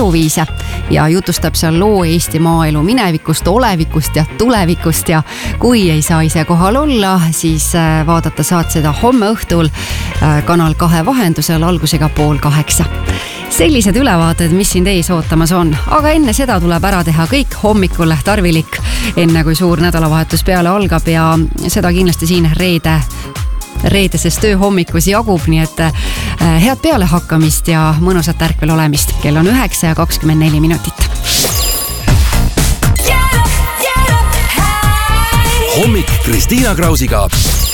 eluviise ja jutustab seal loo Eesti maaelu minevikust, olevikust ja tulevikust ja kui ei saa ise kohal olla, siis vaadata saad seda homme õhtul Kanal 2 vahendusel algusega 7:30. Sellised ülevaated, mis sind ees ootamas on, aga enne seda tuleb ära teha kõik hommikul tarvilik, enne kui suur nädalavahetus peale algab ja seda kindlasti siin reedeses tööhommikus jagub, nii et head pealehakkamist ja mõnusat ärkvel olemist. Kell on 9:24. Hommik Kristiina Krausiga.